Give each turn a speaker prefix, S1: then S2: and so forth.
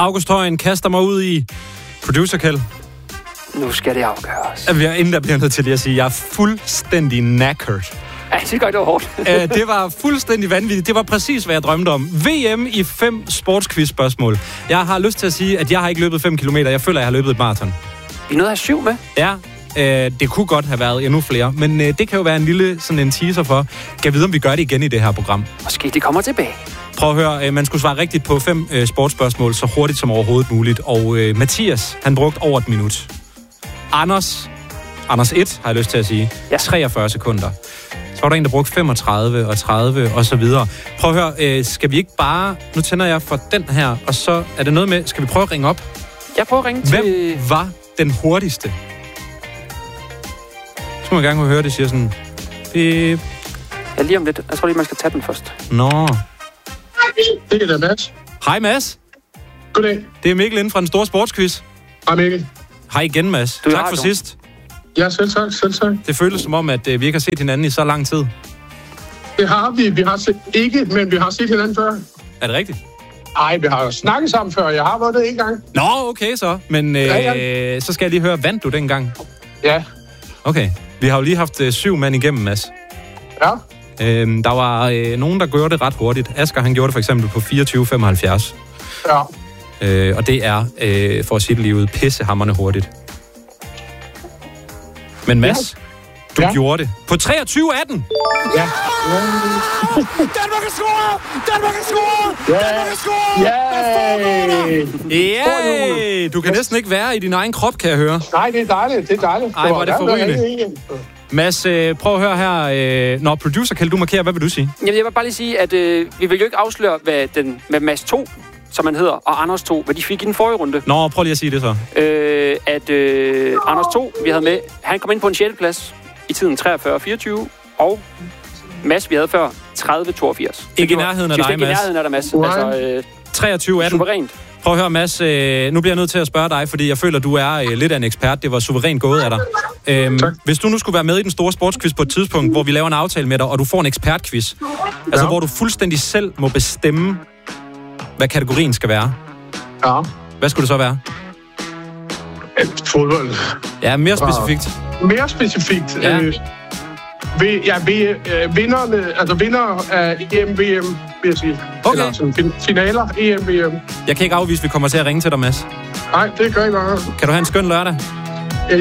S1: August Højen kaster mig ud i producer Kjeld.
S2: Nu skal det afgøres.
S1: Inden der bliver nødt til lige at sige, at jeg er fuldstændig knackered.
S2: Ja, det gør det var hårdt.
S1: Det var fuldstændig vanvittigt. Det var præcis, hvad jeg drømte om. VM i 5 sportsquiz-spørgsmål. Jeg har lyst til at sige, at jeg har ikke løbet 5 kilometer. Jeg føler, at jeg har løbet et maraton.
S2: Vi nåede at have 7 med.
S1: Ja, det kunne godt have været endnu flere. Men det kan jo være en lille sådan en teaser for. Kan jeg vide, om vi gør det igen i det her program?
S2: Måske det kommer tilbage.
S1: Prøv at høre, man skulle svare rigtigt på 5 sportsspørgsmål så hurtigt som overhovedet muligt. Og Mathias, han brugte over et minut. Anders 1, har jeg lyst til at sige. Ja. 43 sekunder. Så var der en, der brugte 35 og 30 og så videre. Prøv at høre, skal vi ikke bare... Nu tænder jeg for den her, og så er det noget med... Skal vi prøve at ringe op?
S2: Jeg prøver at ringe til...
S1: Hvem var den hurtigste? Så må jeg gerne høre, det siger sådan... Beep.
S2: Ja, lige om lidt. Jeg tror lige, man skal tage den først.
S1: Nå.
S3: Det er da Mads.
S1: Hej Mads.
S3: Goddag.
S1: Det er Mikkel inden fra den store sportsquiz.
S3: Hej Mikkel.
S1: Hej igen, Mads. Tak for sidst.
S3: Ja, selv tak. Det
S1: føles som om, at vi ikke har set hinanden i så lang tid.
S3: Det har vi. Vi har set ikke, men vi har set hinanden før.
S1: Er det rigtigt?
S3: Nej, vi har jo snakket sammen før. Jeg har været det en gang.
S1: Nå, okay så. Men så skal jeg lige høre, vandt du dengang?
S3: Ja.
S1: Okay. Vi har jo lige haft 7 mand igennem, Mads.
S3: Ja.
S1: Der var nogen, der gjorde det ret hurtigt. Asger, han gjorde det for eksempel på 24:75.
S3: Ja.
S1: Og det er, for at sige det lige ud, pissehamrende hurtigt. Men Mads, du gjorde det på 23:18.
S3: Ja.
S2: Danmark er scoret! Danmark er scoret! Danmark er scoret!
S1: Ja! Du kan næsten ikke være i din egen krop, kan jeg høre.
S3: Nej, det er dejligt.
S1: Ej, hvor er det forrygende. Mads, prøv at høre her. Når producer Kjeld, du markerer, hvad vil du sige?
S2: Jeg vil bare lige sige, at vi vil jo ikke afsløre, hvad den med Mads 2, som man hedder, og Anders 2, hvad de fik i den forrige runde.
S1: Nå, prøv lige at sige det så.
S2: Anders 2, vi havde med, han kom ind på en 6. plads i tiden 43:24, og Mads, vi havde før 30:82.
S1: Ikke i nærheden af dig, Mads.
S2: Ikke i nærheden af dig, Mads. Altså,
S1: 23:18.
S2: Suverænt.
S1: Prøv at høre, Mads, nu bliver jeg nødt til at spørge dig, fordi jeg føler, du er lidt af en ekspert. Det var suverænt gået af dig. Hvis du nu skulle være med i den store sportsquiz på et tidspunkt, hvor vi laver en aftale med dig, og du får en ekspertquiz, altså hvor du fuldstændig selv må bestemme, hvad kategorien skal være.
S3: Ja.
S1: Hvad skulle det så være?
S3: Fodbold.
S1: Ja, mere specifikt.
S3: Mere specifikt?
S1: Ja. Vinder af EM, VM, vil jeg sige. Okay.
S3: Eller sådan, finaler, EM, VM.
S1: Jeg kan ikke afvise, at vi kommer til at ringe til dig, Mads.
S3: Nej, det gør ikke noget.
S1: Kan du have en skøn lørdag?